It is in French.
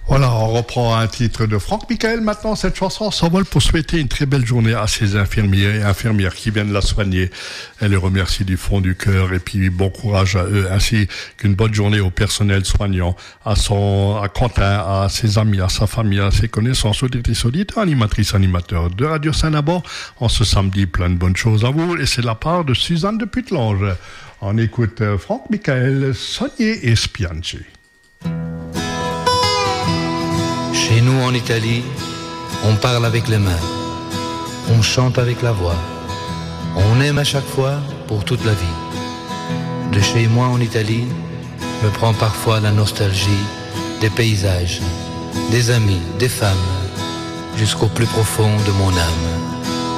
Voilà, on reprend un titre de Franck Michael. Maintenant, cette chanson s'envole pour souhaiter une très belle journée à ces infirmiers et infirmières qui viennent la soigner. Elle les remercie du fond du cœur et puis bon courage à eux, ainsi qu'une bonne journée au personnel soignant, à Quentin, à ses amis, à sa famille, à ses connaissances, auditrices, auditeurs, animatrices, animateurs de Radio Saint-Nabord. En ce samedi, plein de bonnes choses à vous et c'est de la part de Suzanne de Putelange. On écoute Franck Michael, Sogné et Spianci. Chez nous en Italie, on parle avec les mains, on chante avec la voix, on aime à chaque fois pour toute la vie. De chez moi en Italie, me prend parfois la nostalgie des paysages, des amis, des femmes, jusqu'au plus profond de mon âme.